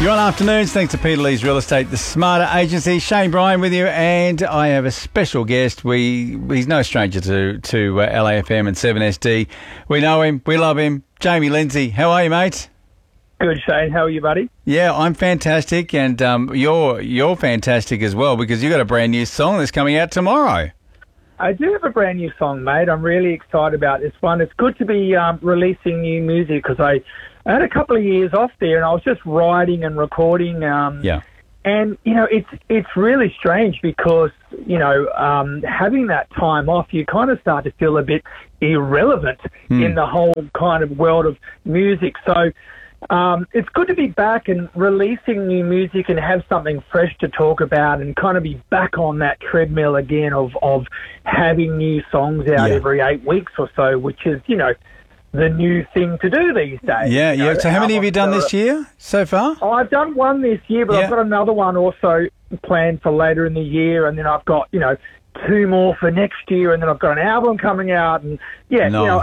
You're on Afternoons, thanks to Peter Lee's Real Estate, the Smarter Agency. Shane Bryan with you, and I have a special guest. He's no stranger to LAFM and 7SD. We know him, we love him. Jamie Lindsay, how are you, mate? Good, Shane. How are you, buddy? Yeah, I'm fantastic, and you're fantastic as well, because you've got a brand new song that's coming out tomorrow. I do have a brand new song, mate. I'm really excited about this one. It's good to be releasing new music, because I had a couple of years off there, and I was just writing and recording. And, you know, it's really strange because, you know, having that time off, you kind of start to feel a bit irrelevant in the whole kind of world of music. So it's good to be back and releasing new music and have something fresh to talk about and kind of be back on that treadmill again of having new songs out every 8 weeks or so, which is, you know, the new thing to do these days. Yeah. So how many have you done this year so far? Oh, I've done one this year, but I've got another one also planned for later in the year, and then I've got, you know, 2 more for next year, and then I've got an album coming out, and nice. You know,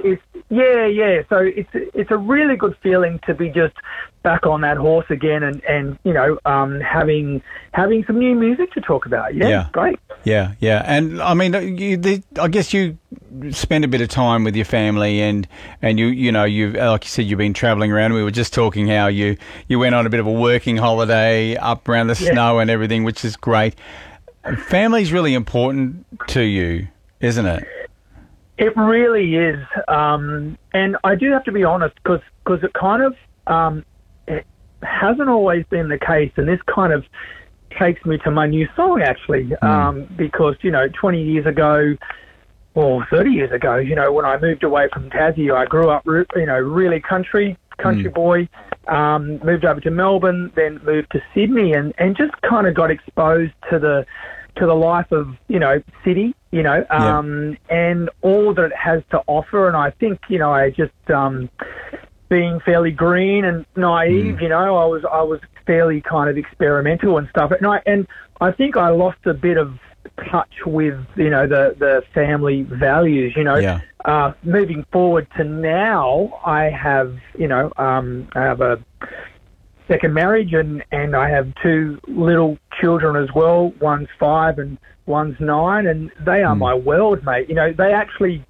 So it's a really good feeling to be just back on that horse again, and you know, having some new music to talk about. Yeah. Great. Yeah. And I mean, I guess you spend a bit of time with your family, and you know, you've, like you said, you've been travelling around. We were just talking how you went on a bit of a working holiday up around the snow and everything, which is great. Family's really important to you, isn't it? It really is. And I do have to be honest, because it kind of it hasn't always been the case. And this kind of takes me to my new song, actually, because, you know, 20 years ago, or 30 years ago, you know, when I moved away from Tassie, I grew up, you know, really country boy, moved over to Melbourne, then moved to Sydney, and just kind of got exposed to the life of, you know, city, you know, and all that it has to offer. And I think, you know, I just being fairly green and naive, you know, I was fairly kind of experimental and stuff. And I think I lost a bit of touch with, you know, the family values, you know. Moving forward to now, I have, you know, I have a second marriage, and I have 2 little children as well. One's 5 and one's 9, and they are my world, mate. You know, they actually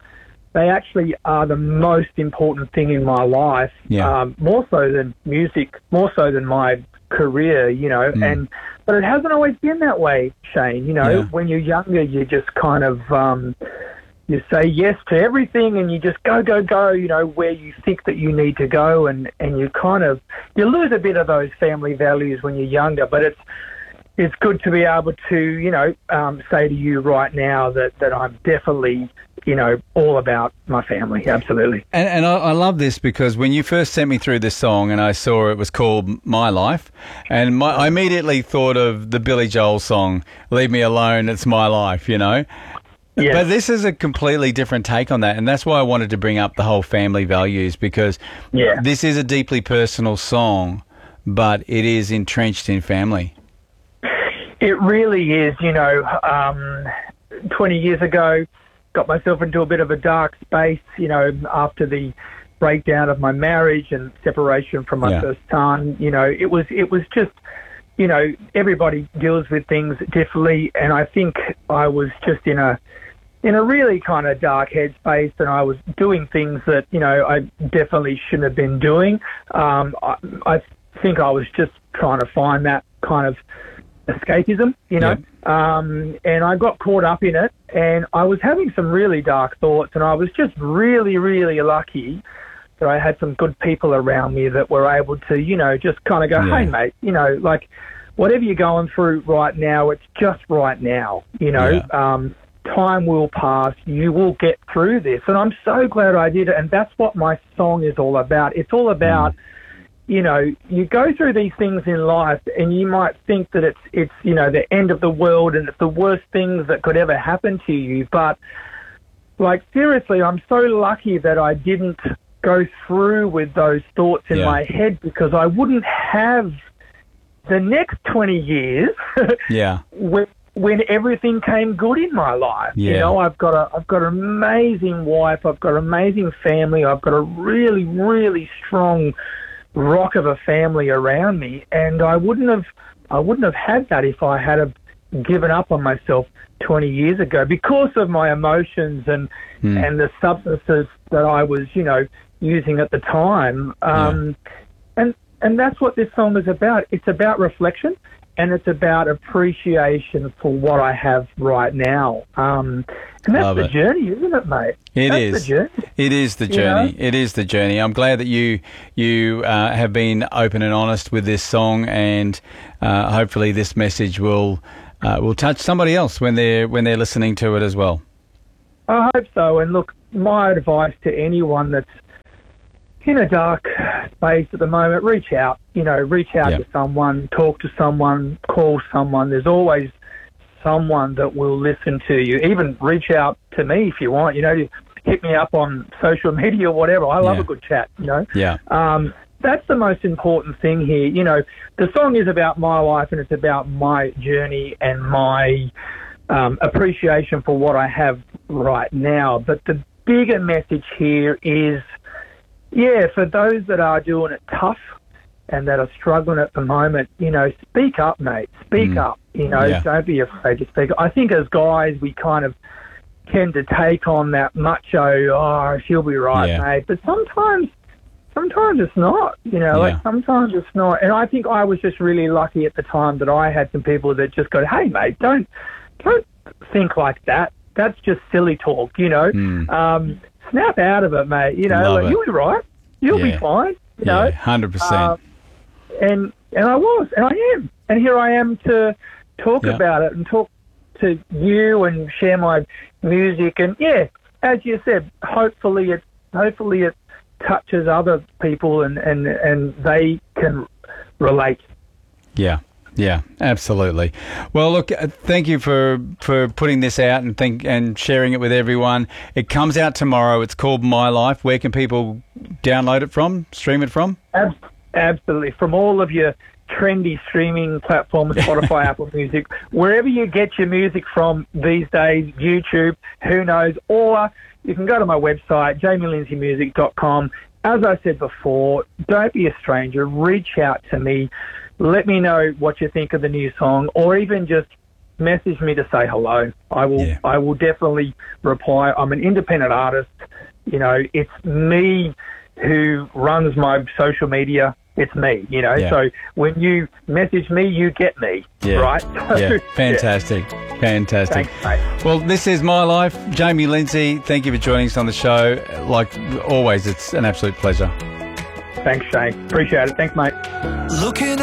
are the most important thing in my life, more so than music, more so than my career, you know. But it hasn't always been that way, Shane. You know, when you're younger, you just kind of you say yes to everything, and you just go, you know, where you think that you need to go, and you kind of, you lose a bit of those family values when you're younger. But it's good to be able to, you know, say to you right now that I'm definitely, you know, all about my family. Absolutely. And I love this, because when you first sent me through this song and I saw it was called My Life, and I immediately thought of the Billy Joel song, Leave Me Alone, It's My Life, you know. Yes. But this is a completely different take on that, and that's why I wanted to bring up the whole family values, because this is a deeply personal song, but it is entrenched in family. It really is. You know, 20 years ago, got myself into a bit of a dark space, you know, after the breakdown of my marriage and separation from my first son. You know, it was just, you know, everybody deals with things differently, and I think I was just in a really kind of dark headspace, and I was doing things that, you know, I definitely shouldn't have been doing. I think I was just trying to find that kind of escapism, you know, and I got caught up in it, and I was having some really dark thoughts, and I was just really, really lucky that I had some good people around me that were able to, you know, just kind of go, hey, mate, you know, like, whatever you're going through right now, it's just right now, you know. Time will pass. You will get through this. And I'm so glad I did it. And that's what my song is all about. It's all about, you know, you go through these things in life, and you might think that it's, you know, the end of the world, and it's the worst things that could ever happen to you. But, like, seriously, I'm so lucky that I didn't go through with those thoughts in my head, because I wouldn't have the next 20 years when everything came good in my life. You know, I've got an amazing wife, I've got an amazing family, I've got a really, really strong rock of a family around me, and I wouldn't have had that if I had have given up on myself 20 years ago because of my emotions and the substances that I was, using at the time. And that's what this song is about. It's about reflection, and it's about appreciation for what I have right now. And that's the journey, isn't it, mate? It is the journey. It is the journey. I'm glad that you have been open and honest with this song, and hopefully this message will touch somebody else when they're listening to it as well. I hope so. And look, my advice to anyone that's in a dark space at the moment, reach out. Reach out to someone, talk to someone, call someone. There's always someone that will listen to you. Even reach out to me if you want. Hit me up on social media or whatever. I love a good chat. That's the most important thing here. The song is about my life, and it's about my journey and my appreciation for what I have right now. But the bigger message here is, for those that are doing it tough and that are struggling at the moment, speak up, mate. Speak up. Don't be afraid to speak up. I think as guys, we kind of tend to take on that macho, she'll be right, mate. But sometimes it's not, sometimes it's not. And I think I was just really lucky at the time that I had some people that just go, hey, mate, don't think like that. That's just silly talk, snap out of it, mate. You'll be right. You'll be fine. 100%. And I was, and I am. And here I am to talk about it and talk to you and share my music. And, as you said, hopefully it touches other people and they can relate. Yeah, absolutely. Well, look, thank you for putting this out and sharing it with everyone. It comes out tomorrow. It's called My Life. Where can people download it from, stream it from? Absolutely. From all of your trendy streaming platforms, Spotify, Apple Music, wherever you get your music from these days, YouTube, who knows, or you can go to my website, jamielindsaymusic.com. As I said before, don't be a stranger. Reach out to me. Let me know what you think of the new song, or even just message me to say hello. I will definitely reply. I'm an independent artist. It's me who runs my social media. It's me, So when you message me, you get me, right? Fantastic. Fantastic. Thanks, mate. Well, this is My Life. Jamie Lindsay, thank you for joining us on the show. Like always, it's an absolute pleasure. Thanks, Shane. Appreciate it. Thanks, mate. Looking